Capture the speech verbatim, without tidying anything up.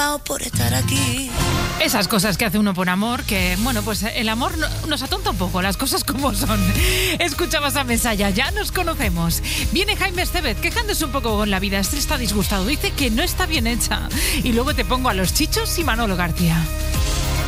perdonado por estar aquí. Esas cosas que hace uno por amor, que, bueno, pues el amor no, nos atonta un poco, las cosas como son. Escuchabas a Mesaya, ya nos conocemos. Viene Jaime Estevez quejándose un poco con la vida, este está disgustado, dice que no está bien hecha. Y luego te pongo a Los Chichos y Manolo García.